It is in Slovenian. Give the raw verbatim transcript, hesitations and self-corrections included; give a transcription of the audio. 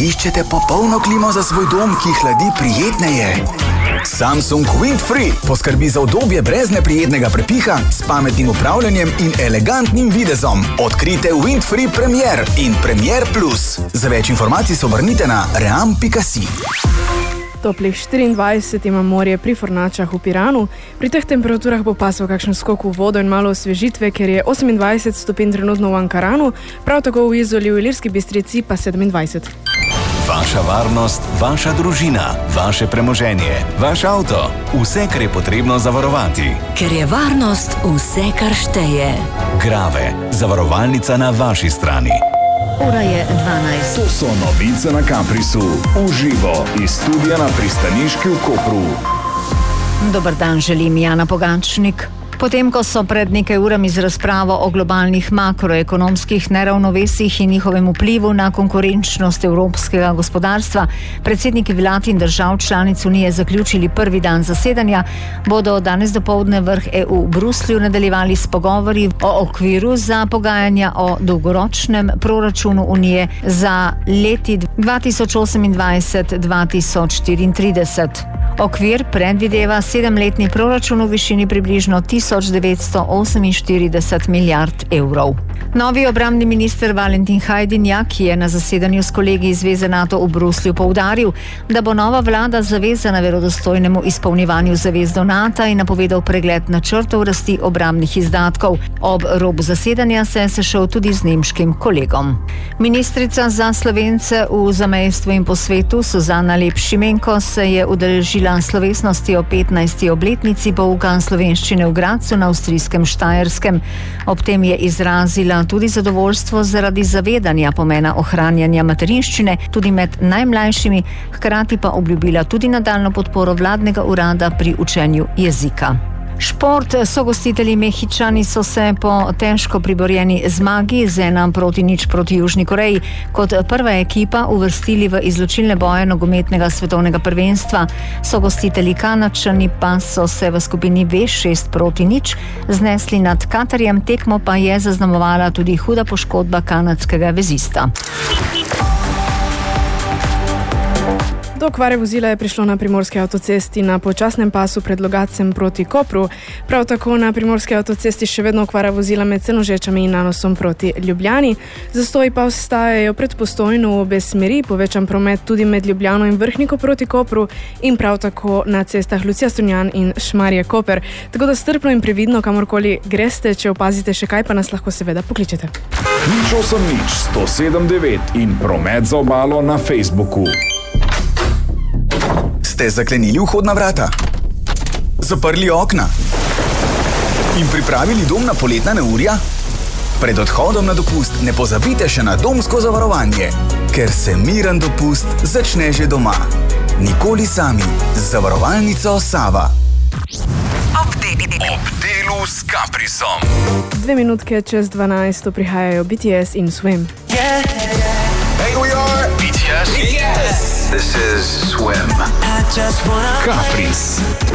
Iščete popolno klimo za svoj dom, ki hladi prijetneje? Samsung Windfree poskrbi za udobje brez neprijetnega prepiha, s pametnim upravljanjem in elegantnim videzom. Odkrite Windfree Premier in Premier Plus. Za več informacij se obrnite na ream pika si. Toplih štiriindvajset ima morje pri Fornačah v Piranu. Pri teh temperaturah bo pasal kakšen skok v vodo in malo osvežitve, ker je osemindvajset stopinj trenutno v Ankaranu, prav tako v Izoli, v Ilirski Bistrici pa sedemindvajset. Vaša varnost, vaša družina, vaše premoženje, vaš avto, vse, kar je potrebno zavarovati. Ker je varnost vse, kar šteje. Grave, zavarovalnica na vaši strani. Ura je dvanajst. To so novice na Caprisu. Uživo iz studia na pristaniški v Kopru. Dober dan, želim Jana Pogačnik. Potem, ko so pred nekaj urami z razpravo o globalnih makroekonomskih neravnovesjih in njihovem vplivu na konkurenčnost evropskega gospodarstva, predsedniki vlad in držav članic Unije zaključili prvi dan zasedanja, bodo danes dopoldne vrh E U v Bruslju nadaljevali s pogovori o okviru za pogajanja o dolgoročnem proračunu Unije za leti dva tisoč osemindvajset do dva tisoč štiriintrideset. Okvir predvideva sedemletni proračun v višini približno tisoč devetsto oseminštirideset milijard evrov. Novi obrambni minister Valentin Hajdinjak je na zasedanju s kolegi iz Zveze NATO v Bruslju poudaril, da bo nova vlada zavezana verodostojnemu izpolnjevanju zavez do NATO in napovedal pregled načrtov rasti obrambnih izdatkov. Ob robu zasedanja se je sešel tudi z nemškim kolegom. Ministrica za Slovence v zamejstvu in po svetu Suzana Lep Šimenko se je udeležila slovesnosti o petnajsti obletnici pouka slovenščine v Gradcu na avstrijskem Štajerskem. Ob tem je izrazila tudi zadovoljstvo zaradi zavedanja pomena ohranjanja materinščine tudi med najmlajšimi, hkrati pa obljubila tudi nadaljnjo podporo vladnega urada pri učenju jezika. Šport. Sogostitelji Mehičani so se po težko priborjeni zmagi z ena proti nič proti Južni Koreji kot prva ekipa uvrstili v izločilne boje nogometnega svetovnega prvenstva. Sogostitelji Kanadčani pa so se v skupini B šest proti nič znesli nad Katarjem, tekmo pa je zaznamovala tudi huda poškodba kanadskega vezista. Do okvare vozila je prišlo na primorski avtocesti na počasnem pasu pred Logatcem proti Kopru. Prav tako na primorski avtocesti še vedno okvara vozila med Senožečami in Nanosom proti Ljubljani. Zastoji pa ostajajo pred Postojno v obe smeri, povečan promet tudi med Ljubljano in Vrhniko proti Kopru in prav tako na cestah Lucija Strunjan in Šmarje Koper. Tako da strpno in previdno kamorkoli greste, če opazite še kaj, pa nas lahko seveda pokličete. Nič osem nič sto sedem devet in promet za obalo na Facebooku. Ste zaklenili vhodna vrata? Zaprli okna? In pripravili dom na poletna neurja? Pred odhodom na dopust ne pozabite še na domsko zavarovanje, ker se miren dopust začne že doma. Nikoli sami z zavarovalnico Sava. Ob delu s Caprisom. Dve minutke čez dvanajsto prihajajo B T S in Swim. Yeah, yeah. Hey, we are B T S. B T S. This is Swim. Capris.